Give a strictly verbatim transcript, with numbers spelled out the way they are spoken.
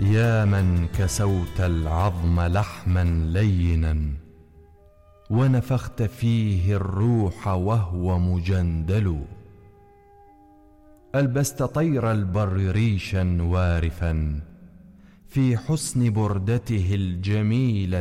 يا من كسوت العظم لحما لينا ونفخت فيه الروح وهو مجندل. ألبست طير البر ريشا وارفا في حسن بردته الجميلة